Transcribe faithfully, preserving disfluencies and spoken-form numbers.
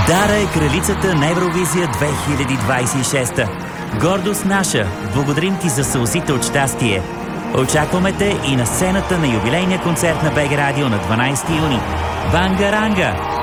Дара е кралицата на Евровизия две хиляди двадесет и шеста. Гордост наша, благодарим ти за сълзите от щастие. Очакваме те и на сцената на юбилейния концерт на БГ Радио на дванадесети юни. Бангаранга!